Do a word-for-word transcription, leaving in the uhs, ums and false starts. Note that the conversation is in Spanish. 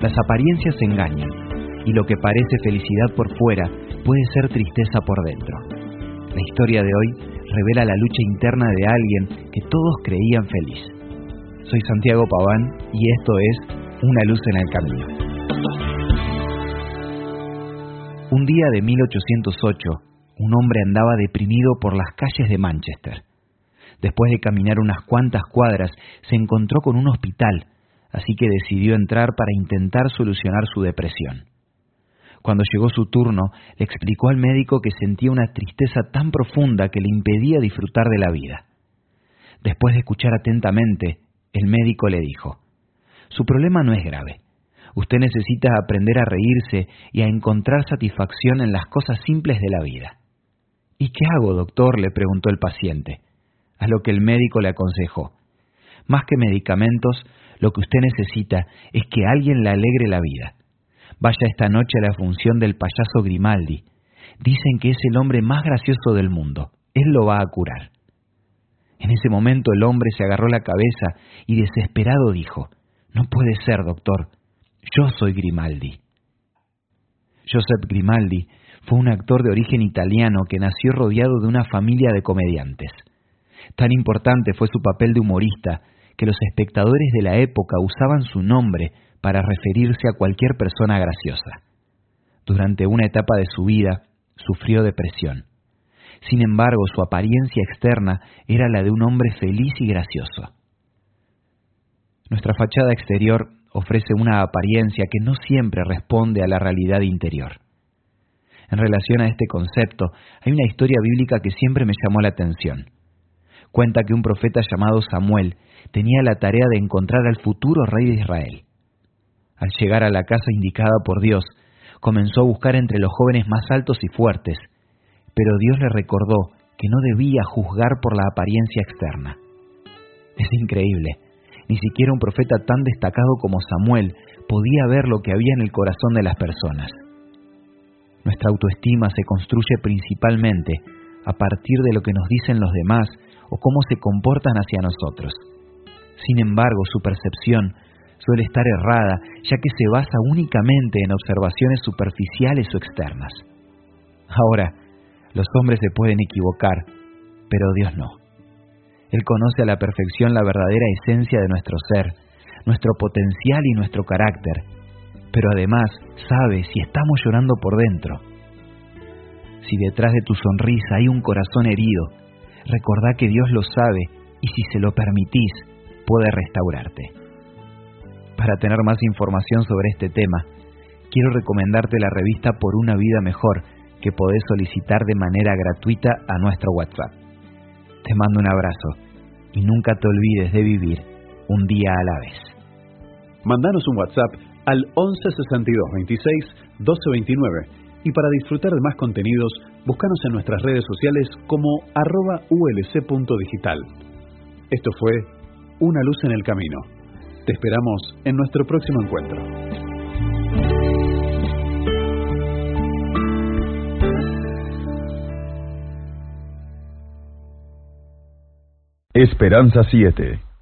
Las apariencias engañan, y lo que parece felicidad por fuera puede ser tristeza por dentro. La historia de hoy revela la lucha interna de alguien que todos creían feliz. Soy Santiago Paván y esto es Una luz en el camino. Un día de mil ochocientos ocho, un hombre andaba deprimido por las calles de Manchester. Después de caminar unas cuantas cuadras, se encontró con un hospital, así que decidió entrar para intentar solucionar su depresión. Cuando llegó su turno, le explicó al médico que sentía una tristeza tan profunda que le impedía disfrutar de la vida. Después de escuchar atentamente, el médico le dijo: «Su problema no es grave. Usted necesita aprender a reírse y a encontrar satisfacción en las cosas simples de la vida». «¿Y qué hago, doctor?», le preguntó el paciente. A lo que el médico le aconsejó: «Más que medicamentos, lo que usted necesita es que alguien le alegre la vida. Vaya esta noche a la función del payaso Grimaldi. Dicen que es el hombre más gracioso del mundo. Él lo va a curar». En ese momento el hombre se agarró la cabeza y desesperado dijo: «No puede ser, doctor. Yo soy Grimaldi». Joseph Grimaldi fue un actor de origen italiano que nació rodeado de una familia de comediantes. Tan importante fue su papel de humorista que los espectadores de la época usaban su nombre para referirse a cualquier persona graciosa. Durante una etapa de su vida, sufrió depresión. Sin embargo, su apariencia externa era la de un hombre feliz y gracioso. Nuestra fachada exterior ofrece una apariencia que no siempre responde a la realidad interior. En relación a este concepto, hay una historia bíblica que siempre me llamó la atención. Cuenta que un profeta llamado Samuel tenía la tarea de encontrar al futuro rey de Israel. Al llegar a la casa indicada por Dios, comenzó a buscar entre los jóvenes más altos y fuertes, pero Dios le recordó que no debía juzgar por la apariencia externa. Es increíble, ni siquiera un profeta tan destacado como Samuel podía ver lo que había en el corazón de las personas. Nuestra autoestima se construye principalmente a partir de lo que nos dicen los demás o cómo se comportan hacia nosotros. Sin embargo, su percepción suele estar errada, ya que se basa únicamente en observaciones superficiales o externas. Ahora, los hombres se pueden equivocar, pero Dios no. Él conoce a la perfección la verdadera esencia de nuestro ser, nuestro potencial y nuestro carácter, pero además sabe si estamos llorando por dentro. Si detrás de tu sonrisa hay un corazón herido, recordá que Dios lo sabe y si se lo permitís, puede restaurarte. Para tener más información sobre este tema, quiero recomendarte la revista Por una vida mejor, que podés solicitar de manera gratuita a nuestro WhatsApp. Te mando un abrazo y nunca te olvides de vivir un día a la vez. Mandanos un WhatsApp al once sesenta y dos veintiséis doce veintinueve y para disfrutar de más contenidos, búscanos en nuestras redes sociales como arroba ulc.digital. Esto fue Una luz en el camino. Te esperamos en nuestro próximo encuentro. Esperanza siete.